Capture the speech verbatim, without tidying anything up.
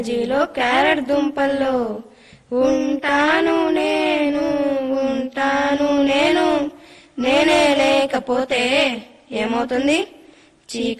జీలో carrot దుంపల్లో ఉంటాను నేను ఉంటాను నేను నేనే లేకపోతే ఏమవుతుంది? చీక